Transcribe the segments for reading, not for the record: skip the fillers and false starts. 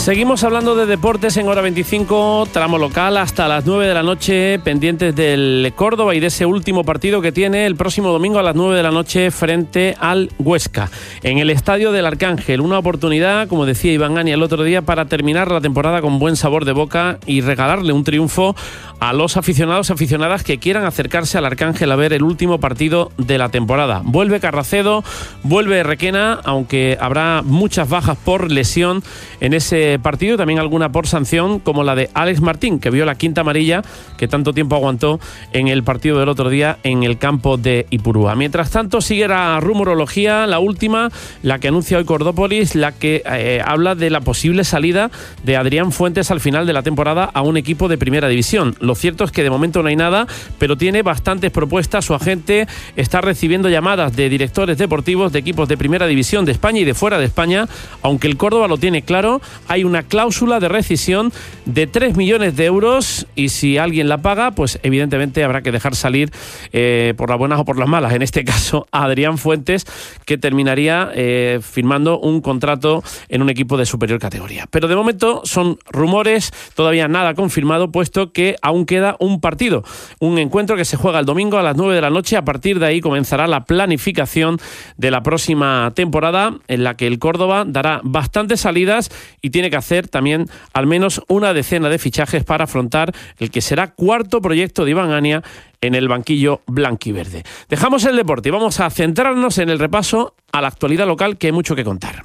Seguimos hablando de deportes en Hora 25, tramo local, hasta las 9 de la noche, pendientes del Córdoba y de ese último partido que tiene el próximo domingo a las 9 de la noche frente al Huesca, en el Estadio del Arcángel. Una oportunidad, como decía Iván Ania el otro día, para terminar la temporada con buen sabor de boca y regalarle un triunfo a los aficionados y aficionadas que quieran acercarse al Arcángel a ver el último partido de la temporada. Vuelve Carracedo, vuelve Requena, aunque habrá muchas bajas por lesión en ese partido, también alguna por sanción, como la de Alex Martín, que vio la quinta amarilla que tanto tiempo aguantó en el partido del otro día en el campo de Ipurúa. Mientras tanto, sigue la rumorología, la última, la que anuncia hoy Cordópolis, la que habla de la posible salida de Adrián Fuentes al final de la temporada a un equipo de primera división. Lo cierto es que de momento no hay nada, pero tiene bastantes propuestas. Su agente está recibiendo llamadas de directores deportivos de equipos de primera división de España y de fuera de España, aunque el Córdoba lo tiene claro. Hay una cláusula de rescisión de 3 millones de euros y si alguien la paga, pues evidentemente habrá que dejar salir por las buenas o por las malas, en este caso a Adrián Fuentes, que terminaría firmando un contrato en un equipo de superior categoría. Pero de momento son rumores, todavía nada confirmado, puesto que aún queda un partido, un encuentro que se juega el domingo a las 9 de la noche. A partir de ahí comenzará la planificación de la próxima temporada, en la que el Córdoba dará bastantes salidas y tiene que hacer también al menos una decena de fichajes para afrontar el que será cuarto proyecto de Iván Ania en el banquillo blanquiverde. Dejamos el deporte y vamos a centrarnos en el repaso a la actualidad local, que hay mucho que contar.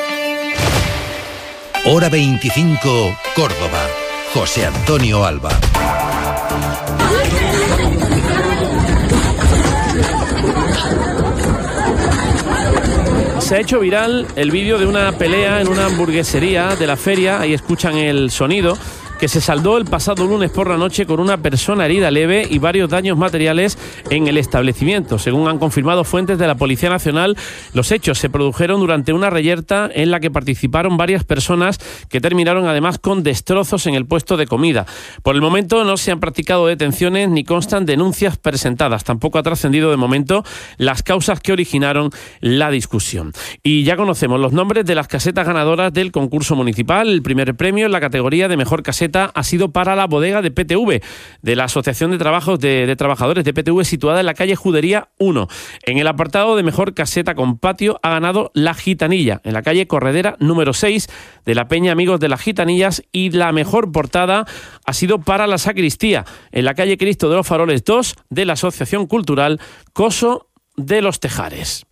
Hora 25, Córdoba. José Antonio Alba. Se ha hecho viral el vídeo de una pelea en una hamburguesería de la feria, ahí escuchan el sonido, que se saldó el pasado lunes por la noche con una persona herida leve y varios daños materiales en el establecimiento. Según han confirmado fuentes de la Policía Nacional, los hechos se produjeron durante una reyerta en la que participaron varias personas, que terminaron además con destrozos en el puesto de comida. Por el momento no se han practicado detenciones ni constan denuncias presentadas. Tampoco ha trascendido de momento las causas que originaron la discusión. Y ya conocemos los nombres de las casetas ganadoras del concurso municipal. El primer premio en la categoría de mejor caseta ha sido para la bodega de PTV, de la Asociación de Trabajadores de PTV, situada en la calle Judería 1. En el apartado de mejor caseta con patio ha ganado La Gitanilla, en la calle Corredera número 6 de la Peña Amigos de las Gitanillas, y la mejor portada ha sido para la Sacristía, en la calle Cristo de los Faroles 2 de la Asociación Cultural Coso de los Tejares.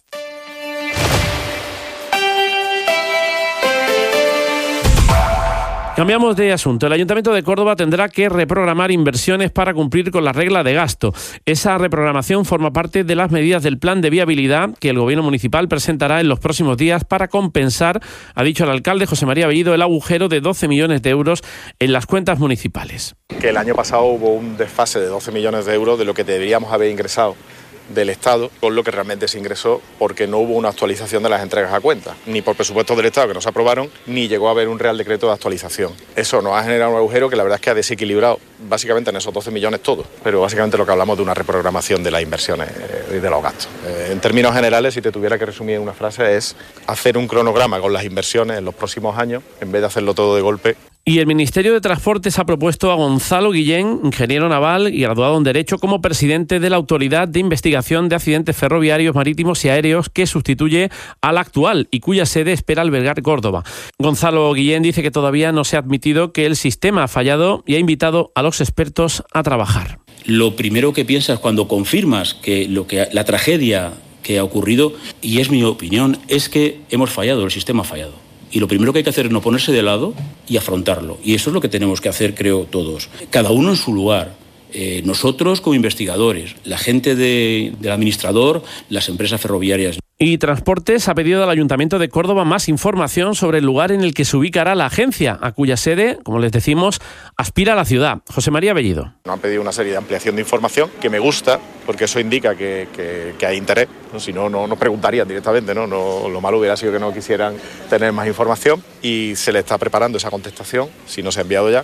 Cambiamos de asunto. El Ayuntamiento de Córdoba tendrá que reprogramar inversiones para cumplir con la regla de gasto. Esa reprogramación forma parte de las medidas del plan de viabilidad que el Gobierno municipal presentará en los próximos días para compensar, ha dicho el alcalde José María Bellido, el agujero de 12 millones de euros en las cuentas municipales. Que el año pasado hubo un desfase de 12 millones de euros de lo que deberíamos haber ingresado del Estado con lo que realmente se ingresó, porque no hubo una actualización de las entregas a cuenta, ni por presupuestos del Estado que no se aprobaron, ni llegó a haber un Real Decreto de actualización. Eso nos ha generado un agujero que la verdad es que ha desequilibrado básicamente en esos 12 millones todo, pero básicamente lo que hablamos de una reprogramación de las inversiones y de los gastos. En términos generales, si te tuviera que resumir en una frase, es hacer un cronograma con las inversiones en los próximos años, en vez de hacerlo todo de golpe. Y el Ministerio de Transportes ha propuesto a Gonzalo Guillén, ingeniero naval y graduado en Derecho, como presidente de la Autoridad de Investigación de Accidentes Ferroviarios, Marítimos y Aéreos, que sustituye al actual y cuya sede espera albergar Córdoba. Gonzalo Guillén dice que todavía no se ha admitido que el sistema ha fallado y ha invitado a los expertos a trabajar. Lo primero que piensas cuando confirmas que la tragedia que ha ocurrido, y es mi opinión, es que hemos fallado, el sistema ha fallado. Y lo primero que hay que hacer es no ponerse de lado y afrontarlo. Y eso es lo que tenemos que hacer, creo, todos. Cada uno en su lugar. Nosotros como investigadores, la gente del administrador, las empresas ferroviarias. Y Transportes ha pedido al Ayuntamiento de Córdoba más información sobre el lugar en el que se ubicará la agencia, a cuya sede, como les decimos, aspira la ciudad. José María Bellido. Nos han pedido una serie de ampliación de información que me gusta, porque eso indica que hay interés. Si no, no nos preguntarían directamente, ¿no? Lo malo hubiera sido que no quisieran tener más información, y se le está preparando esa contestación, si no se ha enviado ya,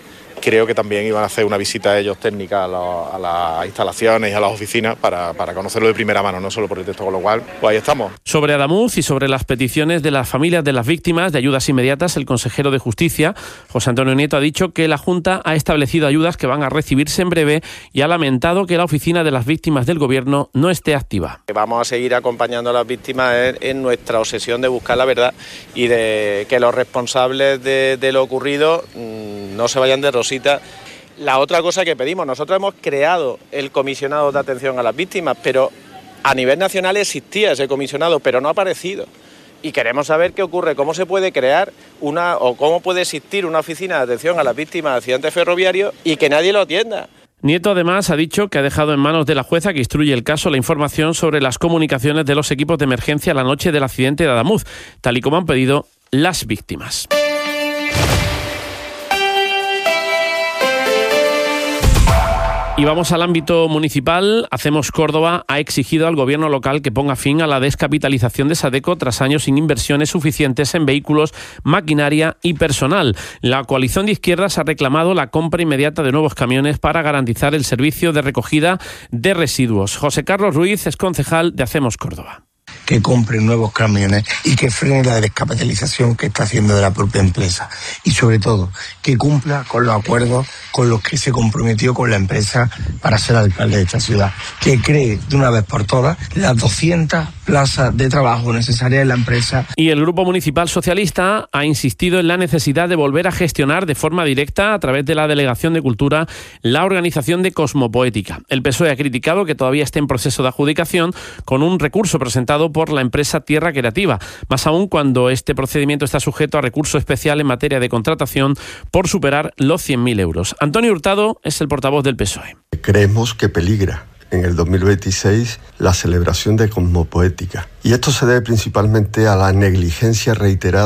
creo que también iban a hacer una visita ellos técnica a las instalaciones y a las oficinas para conocerlo de primera mano, no solo por el texto, con lo cual, pues ahí estamos. Sobre Adamuz y sobre las peticiones de las familias de las víctimas de ayudas inmediatas, el consejero de Justicia, José Antonio Nieto, ha dicho que la Junta ha establecido ayudas que van a recibirse en breve y ha lamentado que la oficina de las víctimas del Gobierno no esté activa. Vamos a seguir acompañando a las víctimas en nuestra obsesión de buscar la verdad y de que los responsables de lo ocurrido no se vayan de rosita. La otra cosa que pedimos, nosotros hemos creado el comisionado de atención a las víctimas, pero a nivel nacional existía ese comisionado, pero no ha aparecido. Y queremos saber qué ocurre, cómo se puede crear cómo puede existir una oficina de atención a las víctimas de accidentes ferroviarios y que nadie lo atienda. Nieto además ha dicho que ha dejado en manos de la jueza que instruye el caso la información sobre las comunicaciones de los equipos de emergencia la noche del accidente de Adamuz, tal y como han pedido las víctimas. Y vamos al ámbito municipal. Hacemos Córdoba ha exigido al gobierno local que ponga fin a la descapitalización de Sadeco tras años sin inversiones suficientes en vehículos, maquinaria y personal. La coalición de izquierdas ha reclamado la compra inmediata de nuevos camiones para garantizar el servicio de recogida de residuos. José Carlos Ruiz es concejal de Hacemos Córdoba. Que compre nuevos camiones y que frene la descapitalización que está haciendo de la propia empresa. Y sobre todo, que cumpla con los acuerdos con los que se comprometió con la empresa para ser alcalde de esta ciudad. Que cree de una vez por todas las 200 plazas de trabajo necesarias en la empresa. Y el Grupo Municipal Socialista ha insistido en la necesidad de volver a gestionar de forma directa, a través de la Delegación de Cultura, la organización de Cosmopoética. El PSOE ha criticado que todavía esté en proceso de adjudicación con un recurso presentado por la empresa Tierra Creativa, más aún cuando este procedimiento está sujeto a recurso especial en materia de contratación por superar los 100.000 euros. Antonio Hurtado es el portavoz del PSOE. Creemos que peligra en el 2026 la celebración de Cosmopoética. Y esto se debe principalmente a la negligencia reiterada